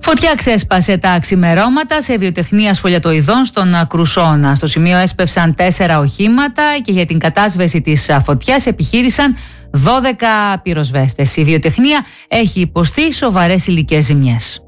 Φωτιά ξέσπασε τα ξημερώματα σε βιοτεχνία σφολιατοειδών στον Κρουσόνα. Στο σημείο έσπευσαν 4 οχήματα και για την κατάσβεση της φωτιάς επιχείρησαν 12 πυροσβέστες. Η βιοτεχνία έχει υποστεί σοβαρές υλικές ζημιές.